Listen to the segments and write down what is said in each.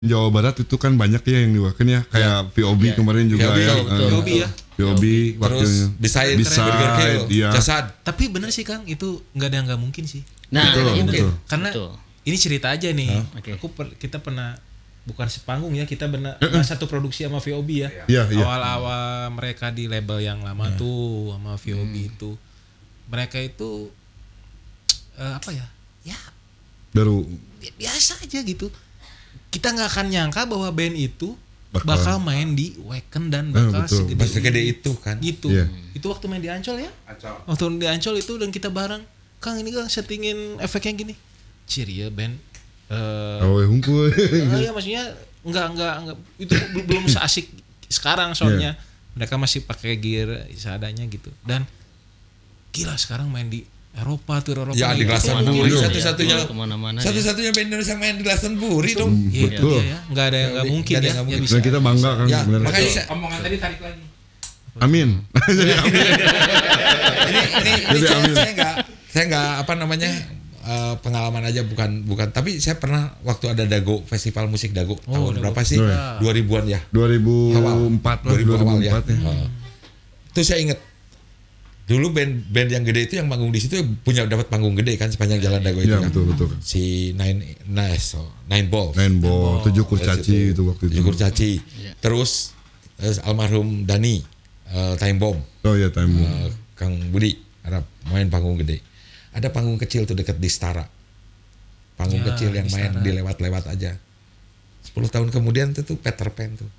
Jawa Barat itu kan banyak ya yang diwakilkan ya, kayak VOB kemarin juga VOB, ya. VOB ya. VOB wakilnya. Terus Beside, Burger Kill, iya. Jasad. Tapi bener sih Kang, itu nggak ada yang nggak mungkin sih. Nah, Betul, itu. betul. Karena ini cerita aja nih. Oke. Kita pernah bukan sepanggung ya, kita pernah satu produksi sama VOB ya. Iya, iya. Awal-awal mereka di label yang lama tuh sama VOB itu, mereka itu apa ya? Ya Baru biasa aja gitu. Kita nggak akan nyangka bahwa band itu Bakal- bakal main di Wacken dan bakal betul. Segede itu kan. gitu. Iya. Itu waktu main di Ancol ya? Waktu di Ancol itu dan kita bareng, Kang ini Kang settingin efeknya gini. Cir ya band awe hungkul. iya maksudnya enggak itu belum seasik sekarang soalnya. Mereka masih pakai gear seadanya gitu. Dan gila sekarang main di Eropa tuh Ya di itu Glastonbury mungkin- satu-satunya kemana-mana. satu-satunya band Indonesia main di Glastonbury dong. Iya, Betul. iya ya, enggak ada yang enggak mungkin Nggak ada ya. yang nggak Ya mungkin. bisa. Dan kita bangga kan Ya, sebenarnya. makanya Omongan tadi tarik lagi. Amin. Jadi amin. ini saya nggak apa namanya pengalaman aja bukan tapi saya pernah waktu ada Dago festival musik Dago tahun Dago. berapa sih? Oh, ya. 2000-an ya. 2004 lah, 2000 awal ya. 2004 ya. Itu saya inget dulu band yang gede itu yang manggung di situ punya dapat panggung gede kan sepanjang jalan Dago itu Iya, kan. betul. Si Nine Ball. Nine ball, 7 kurcaci itu waktu itu. Tujuh kurcaci. Terus almarhum Dani Time Bomb. Oh iya, time bomb. Kang Budi ada main panggung gede. Ada panggung kecil tuh dekat di Stara. Panggung Ya, kecil yang di main Stara. dilewat-lewat aja. 10 tahun kemudian tuh Peter Pan tuh.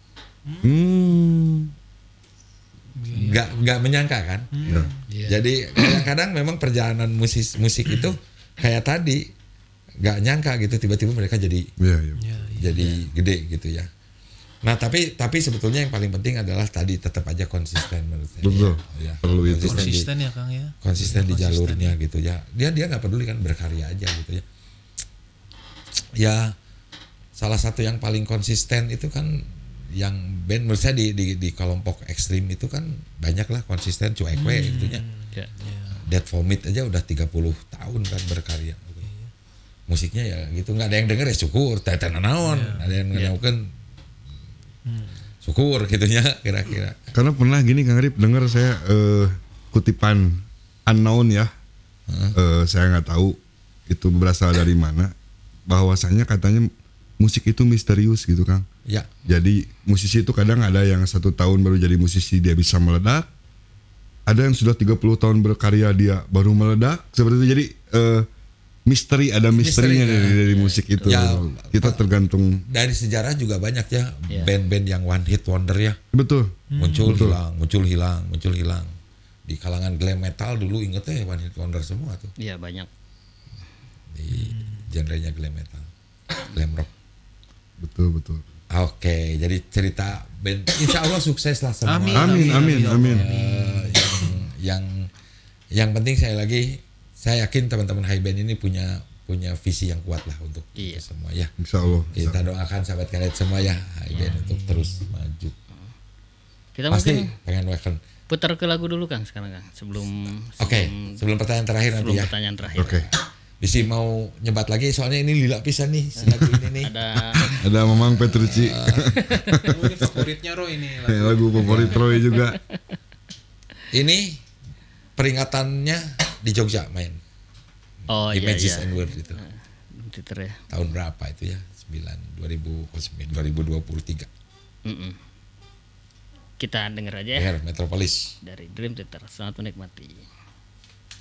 Nggak menyangka kan? Ya. Jadi kadang-kadang memang perjalanan musik itu kayak tadi nggak nyangka gitu tiba-tiba mereka jadi Iya, iya. jadi gede gitu ya. Nah tapi sebetulnya yang paling penting adalah tadi tetap aja konsisten menurut saya. Betul. Ya, Perlu itu. Konsisten ya Kang ya. konsisten di jalurnya gitu ya. Dia nggak peduli kan berkarya aja gitu ya. Ya salah satu yang paling konsisten itu kan yang band menurut saya di kelompok ekstrim itu kan banyak lah konsisten cuek gitu ya. Ya. Dead Vomit aja udah 30 tahun kan berkarya gitu. Musiknya ya gitu nggak ada yang denger ya syukur teten naon ada yang ngenaukeun syukur gitunya kira-kira. Karena pernah gini Kang Arif dengar saya kutipan unknown ya. Saya nggak tahu itu berasal dari mana. Bahwasanya katanya musik itu misterius gitu Kang. Ya. Jadi musisi itu kadang ada yang 1 tahun baru jadi musisi dia bisa meledak. Ada yang sudah 30 tahun berkarya dia baru meledak. Seperti itu jadi misteri ada misterinya dari musik itu. Ya, kita tergantung. Dari sejarah juga banyak ya band-band yang one hit wonder ya. Betul. Muncul hilang. Di kalangan glam metal dulu ingetnya one hit wonder semua tuh. Iya, banyak. Di genrenya glam metal. Glam rock. Betul. Oke, jadi cerita band insya Allah sukses lah semua. Amin. Yang penting saya yakin teman-teman High Band ini punya visi yang kuat lah untuk kita semua ya. Insya Allah. Kita doakan sahabat kalian semua ya High Band untuk terus maju. Kita Pasti mungkin pengen welcome. putar ke lagu dulu Kang sekarang Kang. Sebelum pertanyaan terakhir nanti ya. Pertanyaan terakhir. Oke. Bisi mau nyebat lagi soalnya ini lila pisan nih lagu ini nih. Ada Ada Mamang Petrucci. Ini favoritnya Roy ini. Lagu favorit Roy juga. Ini peringatannya di Jogja main. oh iya Images iya. and Words itu. Twitter ya. Tahun berapa itu ya? 2023. Kita denger aja ya Denger Metropolis. dari Dream Theater. Selamat menikmati.